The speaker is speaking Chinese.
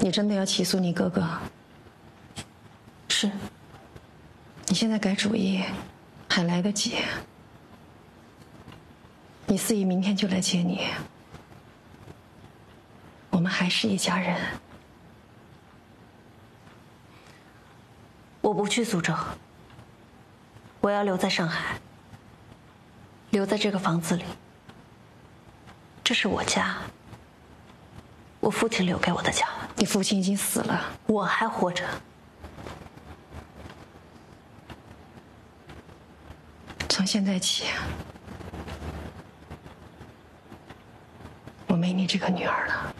你真的要起诉你哥哥？ 是。 你现在改主意还来得及。你四姨明天就来接你，我们还是一家人。 我不去苏州，我要留在上海，留在这个房子里。这是我家，我父亲留给我的家。 你父亲已经死了， 我还活着。 从现在起，我没你这个女儿了。